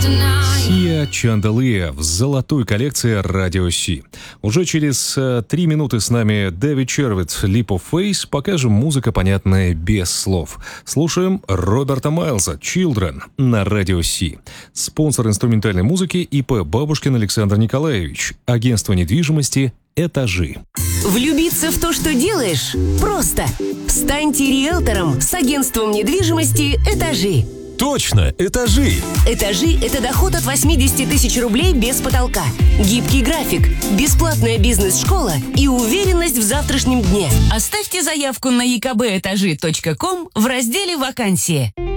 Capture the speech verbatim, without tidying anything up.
Сия Чандалия в золотой коллекции Радио Си. Уже через э, три минуты с нами Дэвид Червит, Leap of Faith. Покажем музыка, понятная без слов. Слушаем Роберта Майлза, Children на Радио Си. Спонсор инструментальной музыки ИП Бабушкин Александр Николаевич. Агентство недвижимости «Этажи». Влюбиться в то, что делаешь, просто. Станьте риэлтором с агентством недвижимости «Этажи». Точно, «Этажи». «Этажи» — это доход от восемьдесят тысяч рублей без потолка, гибкий график, бесплатная бизнес-школа и уверенность в завтрашнем дне. Оставьте заявку на и ка бэ этажи точка ком в разделе «Вакансии».